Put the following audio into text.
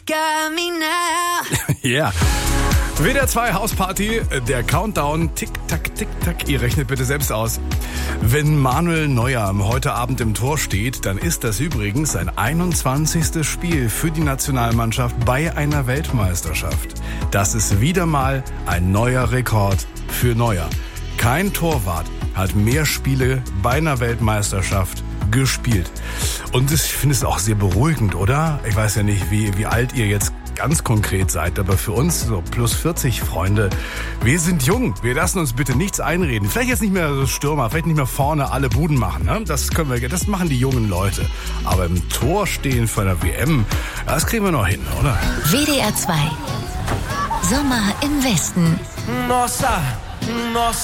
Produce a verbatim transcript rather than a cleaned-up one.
got me now. Ja. Yeah. W D R zwei Hausparty, der Countdown, tick, tack, tick, tack. Ihr rechnet bitte selbst aus. Wenn Manuel Neuer heute Abend im Tor steht, dann ist das übrigens sein einundzwanzigstes Spiel für die Nationalmannschaft bei einer Weltmeisterschaft. Das ist wieder mal ein neuer Rekord für Neuer. Kein Torwart hat mehr Spiele bei einer Weltmeisterschaft gespielt. Und ich finde es auch sehr beruhigend, oder? Ich weiß ja nicht, wie, wie alt ihr jetzt ganz konkret seid, aber für uns, so plus vierzig Freunde, wir sind jung. Wir lassen uns bitte nichts einreden. Vielleicht jetzt nicht mehr so Stürmer, vielleicht nicht mehr vorne alle Buden machen, ne? Das können wir, das machen die jungen Leute. Aber im Tor stehen für eine W M, das kriegen wir noch hin, oder? W D R zwei. Sommer im Westen. Nossa, nossa.